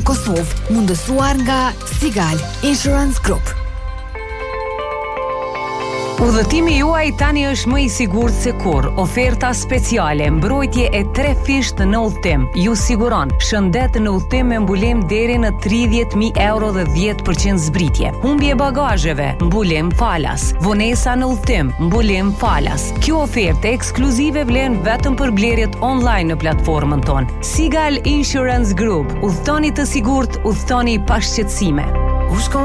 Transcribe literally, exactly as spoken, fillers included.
në Kosovë, mundësuar nga Sigal Insurance Group. Udhëtimi juaj tani është më i sigurt se kur. Oferta speciale, mbrojtje e tre fisht në udhëtim. Ju siguron shëndet në udhëtim me mbulim deri në tridhjetë mijë euro dhe dhjetë përqind zbritje. Humbje bagazheve, mbulim falas. Vonesa në udhëtim, mbulim falas. Kjo ofertë ekskluzive vlen vetëm për blerjet online në platformën tonë. Sigal Insurance Group. Udhëtoni të sigurt, udhëtoni pa shqetësime.